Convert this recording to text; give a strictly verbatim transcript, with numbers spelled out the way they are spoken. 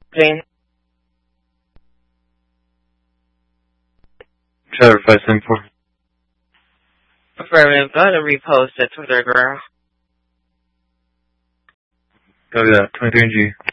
Green. Trevor five seven four. Affirmative. Go ahead and repost at Twitter, girl. Copy that. twenty-three N G.